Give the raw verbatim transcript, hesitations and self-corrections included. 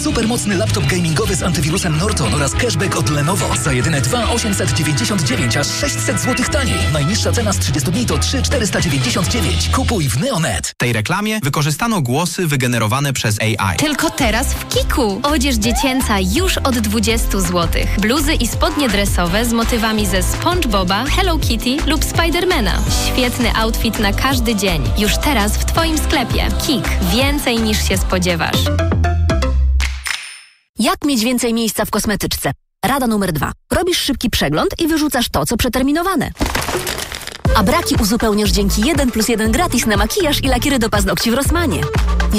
Supermocny laptop gamingowy z antywirusem Norton oraz cashback od Lenovo za jedyne dwa tysiące osiemset dziewięćdziesiąt dziewięć, aż sześćset złotych taniej. Najniższa cena z trzydziestu dni to trzy tysiące czterysta dziewięćdziesiąt dziewięć. Kupuj w Neonet. W tej reklamie wykorzystano głosy wygenerowane przez A I. Tylko teraz w Kiku. Odzież dziecięca już od dwudziestu złotych. Bluzy i spodnie dresowe z motywami ze SpongeBoba, Hello Kitty lub Spidermana. Świetny outfit na każdy dzień. Już teraz w Twoim sklepie. Kik. Więcej niż się spodziewasz. Jak mieć więcej miejsca w kosmetyczce? Rada numer dwa. Robisz szybki przegląd i wyrzucasz to, co przeterminowane. A braki uzupełniasz dzięki jeden plus jeden gratis na makijaż i lakiery do paznokci w Rossmanie.